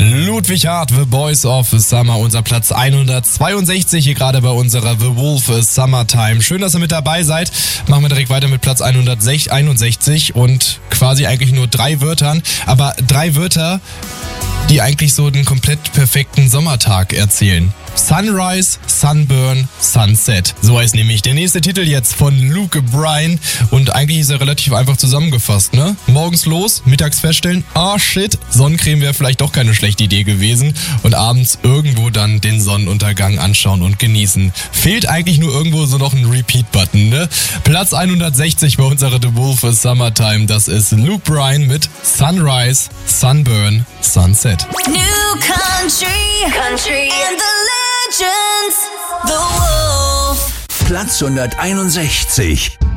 Ludwig Hart, The Boys of Summer, unser Platz 162 hier gerade bei unserer The Wolf Summertime. Schön, dass ihr mit dabei seid. Machen wir direkt weiter mit Platz 161 und quasi eigentlich nur 3 Wörtern, aber 3 Wörter, die eigentlich so den komplett perfekten Sommertag erzählen. Sunrise, Sunburn, Sunset. So heißt nämlich der nächste Titel jetzt von Luke Bryan und eigentlich ist er relativ einfach zusammengefasst, ne? Morgens los, mittags feststellen, shit, Sonnencreme wäre vielleicht doch keine schlechte Idee gewesen und abends irgendwo dann den Sonnenuntergang anschauen und genießen. Fehlt eigentlich nur irgendwo so noch ein Repeat-Button, ne? Platz 160 bei unserer The Wolf Summertime, das ist Luke Bryan mit Sunrise, Sunburn, Sunset. New country and the legends, The Wolf. Platz 161.